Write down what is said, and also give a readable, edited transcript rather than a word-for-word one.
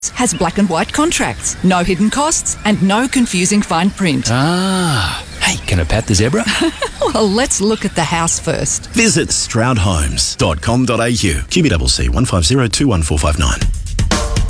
has black and white contracts, no hidden costs and no confusing fine print. Ah, hey, can I pat the zebra? Well, let's look at the house first. Visit stroudhomes.com.au. QBCC 150 21459.